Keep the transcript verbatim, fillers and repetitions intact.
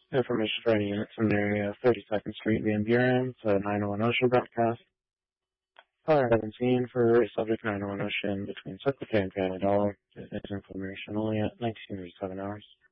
Information for any units in the area, thirty-second Street, Van Buren, to nine oh one Ocean broadcast. Caller seventeen for subject nine oh one Ocean between Circle K and Family Dollar. It's information only at nineteen thirty-seven hours.